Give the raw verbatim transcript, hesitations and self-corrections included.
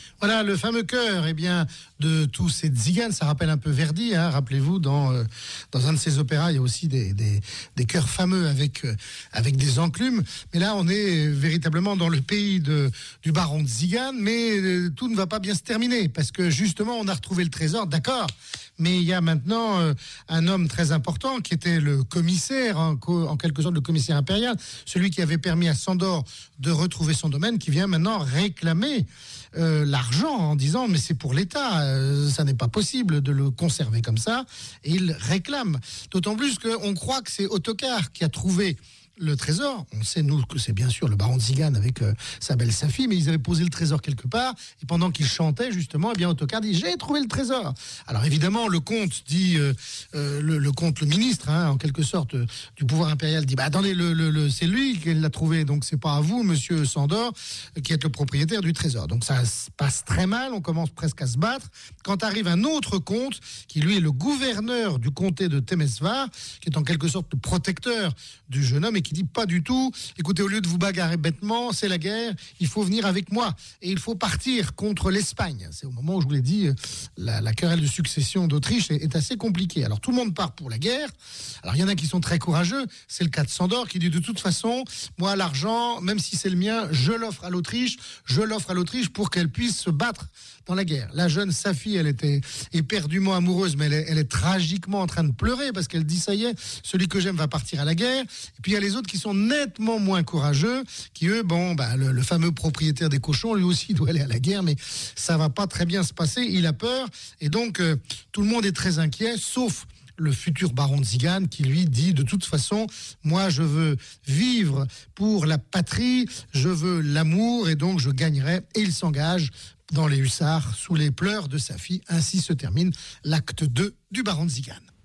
Voilà, le fameux chœur, eh bien, de tous ces tziganes, ça rappelle un peu Verdi, hein, rappelez-vous, dans, euh, dans un de ses opéras, il y a aussi des, des, des chœurs fameux avec, euh, avec des enclumes, mais là, on est véritablement dans le pays de, du baron de Tzigane, mais euh, tout ne va pas bien se terminer, parce que justement, on a retrouvé le trésor, d'accord, mais il y a maintenant euh, un homme très important, qui était le commissaire, hein, en quelque sorte le commissaire impérial, celui qui avait permis à Sandor de retrouver son domaine, qui vient maintenant réclamer euh, l'argent en disant mais c'est pour l'État, euh, ça n'est pas possible de le conserver comme ça, et il réclame. D'autant plus qu'on croit que c'est Ottokar qui a trouvé le trésor. On sait, nous, que c'est bien sûr le baron de Tzigane avec euh, sa belle Safi, mais ils avaient posé le trésor quelque part, et pendant qu'ils chantaient, justement, eh bien, Ottokar dit « J'ai trouvé le trésor !» Alors, évidemment, le comte dit, euh, euh, le, le comte, le ministre, hein, en quelque sorte, euh, du pouvoir impérial, dit bah, « Attendez, le, le, le, c'est lui qui l'a trouvé, donc c'est pas à vous, monsieur Sandor, euh, qui êtes le propriétaire du trésor. » Donc, ça se passe très mal, on commence presque à se battre, quand arrive un autre comte, qui lui est le gouverneur du comté de Temesvar, qui est en quelque sorte le protecteur du jeune homme, et qui dit pas du tout, écoutez, au lieu de vous bagarrer bêtement, c'est la guerre, il faut venir avec moi et il faut partir contre l'Espagne. C'est au moment où je vous l'ai dit, la, la querelle de succession d'Autriche est, est assez compliquée. Alors tout le monde part pour la guerre. Alors il y en a qui sont très courageux, c'est le cas de Sandor qui dit de toute façon, moi l'argent, même si c'est le mien, je l'offre à l'Autriche, je l'offre à l'Autriche pour qu'elle puisse se battre dans la guerre. La jeune Safi, elle était éperdument amoureuse, mais elle est, elle est tragiquement en train de pleurer parce qu'elle dit ça y est, celui que j'aime va partir à la guerre. Et puis il y a les autres qui sont nettement moins courageux, qui eux, bon, bah, le, le fameux propriétaire des cochons, lui aussi doit aller à la guerre, mais ça va pas très bien se passer, il a peur, et donc euh, tout le monde est très inquiet, sauf le futur baron de Tzigane qui lui dit de toute façon, moi je veux vivre pour la patrie, je veux l'amour, et donc je gagnerai, et il s'engage dans les hussards sous les pleurs de sa fille. Ainsi se termine l'acte deux du baron de Tzigane.